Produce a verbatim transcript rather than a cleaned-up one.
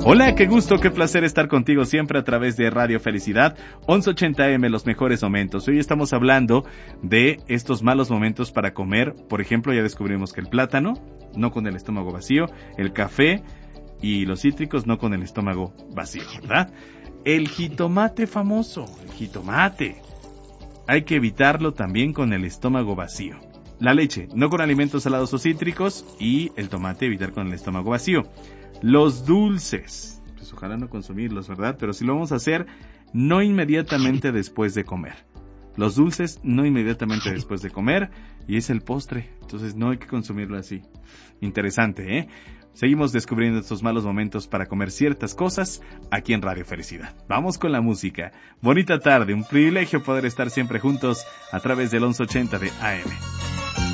Hola, qué gusto, qué placer estar contigo siempre a través de Radio Felicidad, once ochenta eme, los mejores momentos. Hoy estamos hablando de estos malos momentos para comer. Por ejemplo, ya descubrimos que el plátano, no con el estómago vacío, el café y los cítricos, no con el estómago vacío, ¿verdad? El jitomate famoso, el jitomate. Hay que evitarlo también con el estómago vacío. La leche, no con alimentos salados o cítricos, y el tomate, evitar con el estómago vacío. Los dulces, pues ojalá no consumirlos, ¿verdad? Pero si lo vamos a hacer, no inmediatamente después de comer. Los dulces, no inmediatamente después de comer, y es el postre, entonces no hay que consumirlo así. Interesante, ¿eh? Seguimos descubriendo estos malos momentos para comer ciertas cosas aquí en Radio Felicidad. Vamos con la música. Bonita tarde, un privilegio poder estar siempre juntos a través del once ochenta de A M.